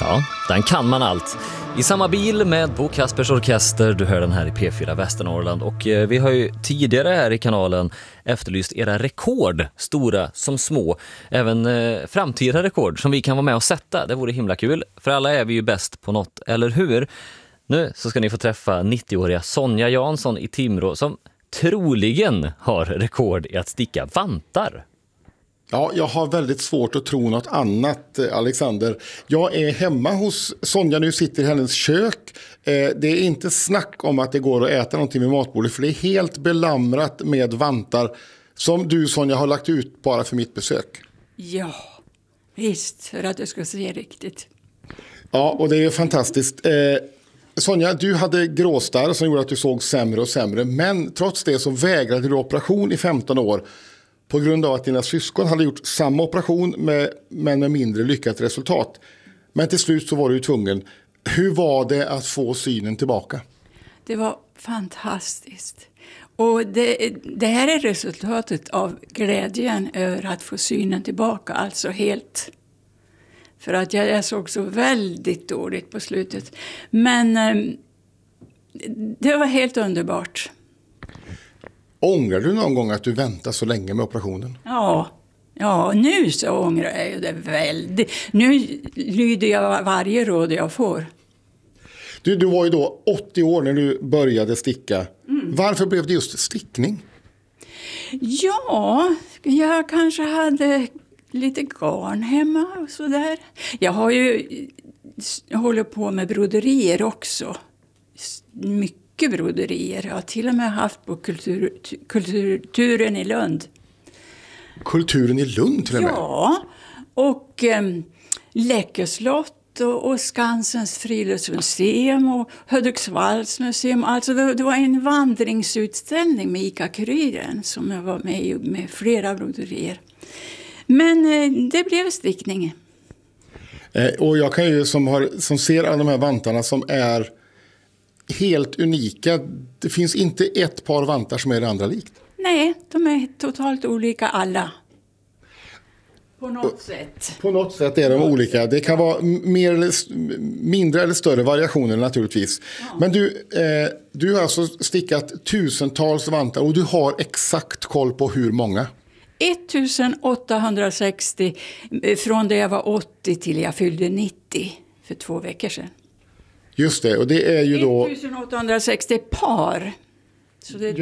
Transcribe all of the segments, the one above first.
Ja, den kan man allt. I samma bil med Bo Kaspers Orkester, du hör den här i P4 Västernorrland. Och vi har ju tidigare här i kanalen efterlyst era rekord, stora som små. Även framtida rekord som vi kan vara med och sätta, det vore himla kul. För alla är vi ju bäst på något, eller hur? Nu så ska ni få träffa 90-åriga Sonja Jansson i Timrå som troligen har rekord i att sticka vantar. Ja, jag har väldigt svårt att tro något annat, Alexander. Jag är hemma hos Sonja nu, sitter i hennes kök. Det är inte snack om att det går att äta någonting med matbordet, för det är helt belamrat med vantar som du, Sonja, har lagt ut bara för mitt besök. Ja, visst, för att det ska se riktigt. Ja, och det är fantastiskt. Sonja, du hade gråstarr som gjorde att du såg sämre och sämre. Men trots det så vägrade du operation i 15 år. På grund av att dina syskon hade gjort samma operation men med mindre lyckat resultat. Men till slut så var du tvungen. Hur var det att få synen tillbaka? Det var fantastiskt. Och det här är resultatet av glädjen över att få synen tillbaka. Alltså helt. För att jag såg så väldigt dåligt på slutet. Men det var helt underbart. Ångrar du någon gång att du väntade så länge med operationen? Ja, nu så ångrar jag det väldigt. Nu lyder jag varje råd jag får. Du var ju då 80 år när du började sticka. Varför blev det just stickning? Ja, jag kanske hade lite garn hemma och sådär. Jag har ju hållit på med broderier också. Mycket broderier. Jag har till och med haft på kulturen i Lund. Kulturen i Lund till och med? Ja, och Läckerslott och Skansens friluftsmuseum och Hudiksvalls museum. Alltså det var en vandringsutställning med ICA-Kuriren som jag var med flera broderier. Men det blev stickning. Och jag kan ju som ser alla de här vantarna som är helt unika. Det finns inte ett par vantar som är det andra likt. Nej, de är totalt olika alla. På något sätt. På något sätt är de olika. Det kan vara mindre eller större variationer naturligtvis. Ja. Men du har alltså stickat tusentals vantar och du har exakt koll på hur många? 1860 från det jag var 80 till jag fyllde 90 för 2 veckor sedan. Just det, och det är ju då 1860 par. Så det är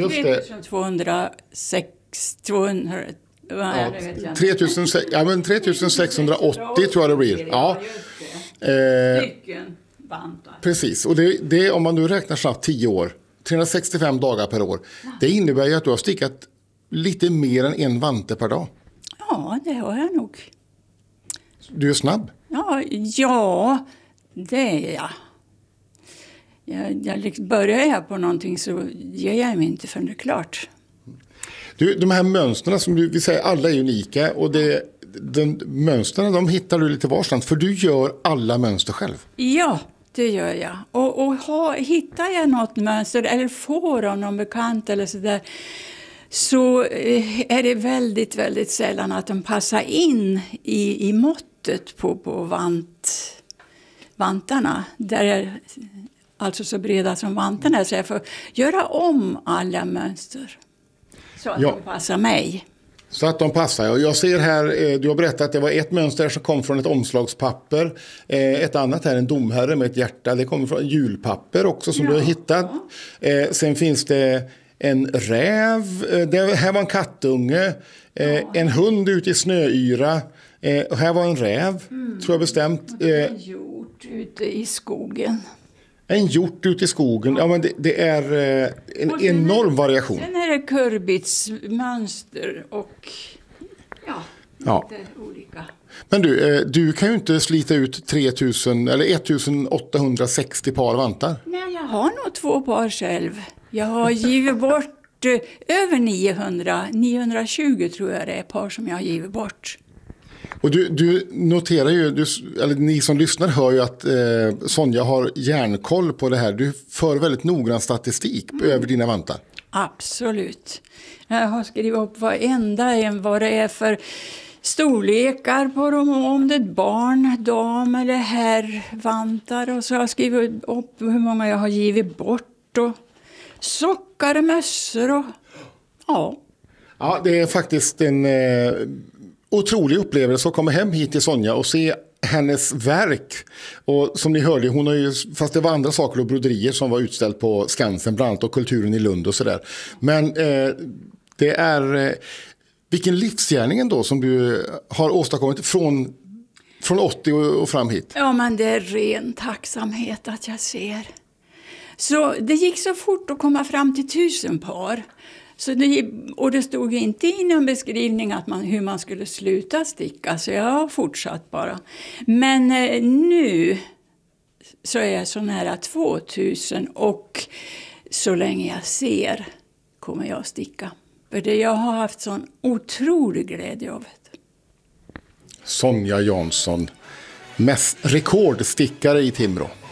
3680 tror jag det blir. Ja. Stycken vantar. Precis, och det om man nu räknar snabbt 10 år, 365 dagar per år. Det innebär ju att du har stickat lite mer än en vante per dag. Ja, det har jag nog. Du är snabb. Ja, det är jag. Börjar jag på någonting så ger jag mig inte förrän det är klart. De här mönsterna som vi säger, alla är unika. Och mönsterna de hittar du lite varstans. För du gör alla mönster själv. Ja, det gör jag. Och hittar jag något mönster eller får av någon bekant eller sådär, så är det väldigt, väldigt sällan att de passar in i måttet på vantarna. Där är alltså så breda som vantarna, så jag får göra om alla mönster så att de passar mig. Så att de passar. Och jag ser här, du har berättat att det var ett mönster som kom från ett omslagspapper. Ett annat här, en domherre med ett hjärta. Det kommer från julpapper också som du har hittat. Sen finns det en räv. Det här var en kattunge. En hund ute i snöyra. Och här var en räv, tror jag bestämt. En hjort ute i skogen. En hjort ute i skogen. Ja, men det är en enorm variation. Sen är det kurbitsmönster och lite olika. Men du kan ju inte slita ut 3000 eller 1860 par vantar. Nej, jag har nog 2 par själv. Jag har givit bort över 920 tror jag det är par som jag har givit bort. Och du noterar ju, eller ni som lyssnar hör ju att Sonja har järnkoll på det här. Du för väldigt noggrann statistik över dina vantar. Absolut. Jag har skrivit upp varenda en vad det är för storlekar på dem, om det är ett barn, dam eller herrvantar. Och så har jag skrivit upp hur många jag har givit bort. Och sockar och mössor och ja. Ja, det är faktiskt en otrolig upplevelse att komma hem hit till Sonja och se hennes verk. Och som ni hörde, hon har ju, fast det var andra saker och broderier som var utställt på Skansen, bland annat, och Kulturen i Lund och sådär. Men det är vilken livsgärning ändå som du har åstadkommit från 80 och fram hit. Ja, men det är ren tacksamhet att jag ser. Så det gick så fort att komma fram till 1000 par. Så det stod inte i någon beskrivning att hur man skulle sluta sticka, så jag har fortsatt bara. Men nu så är jag så nära 2000 och så länge jag ser kommer jag att sticka. För jag har haft sån otrolig glädje av det. Sonja Jansson, rekordstickare i Timrå.